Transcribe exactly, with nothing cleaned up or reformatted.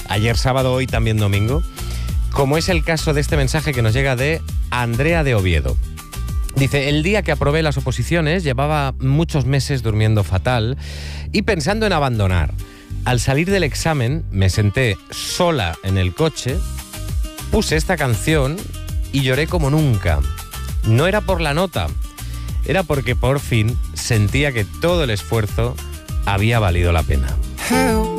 ayer sábado, hoy también domingo, como es el caso de este mensaje que nos llega de Andrea de Oviedo. Dice, el día que aprobé las oposiciones llevaba muchos meses durmiendo fatal y pensando en abandonar. Al salir del examen me senté sola en el coche, puse esta canción y lloré como nunca. No era por la nota, era porque por fin sentía que todo el esfuerzo había valido la pena.